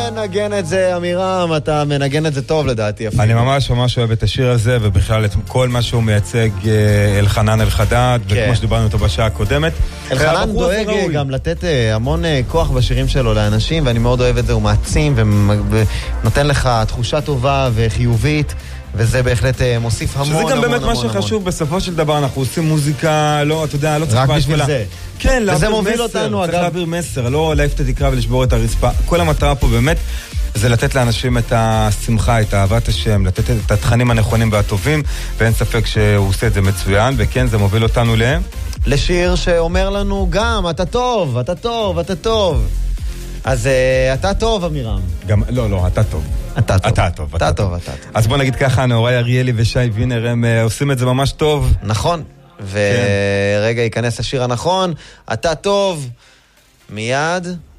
מנגן את זה, אמירם, אתה מנגן את זה טוב לדעתי אפילו. אני ממש ממש אוהב את השיר הזה, ובכלל את כל מה שהוא מייצג אלחנן אלחדד, וכמו שדיברנו אותו בשעה הקודמת. אלחנן דואג גם לתת המון כוח בשירים שלו לאנשים, ואני מאוד אוהב את זה, הוא מעצים ונותן לך תחושה טובה וחיובית, וזה בהחלט מוסיף המון. שזה גם באמת מה שחשוב, בסופו של דבר אנחנו עושים מוזיקה, לא, אתה יודע, לא צריך רק בשביל זה. כן, וזה מוביל אותנו, צריך להעביר מסר, לא להעיף את התקרה ולשבור את הרצפה. כל המטרה פה באמת זה לתת לאנשים את השמחה, את אהבת השם, לתת את התכנים הנכונים והטובים, ואין ספק שהוא עושה את זה מצוין, וכן, זה מוביל אותנו לשיר שאומר לנו גם, אתה טוב, אתה טוב, אתה טוב. אז אתה טוב, אמירם. לא, אתה טוב. אתה טוב. אז בוא נגיד ככה, נאורי אריאלי ושי וינר, הם עושים את זה ממש טוב. נכון. ורגע ייכנס השיר הנכון, אתה טוב, מיד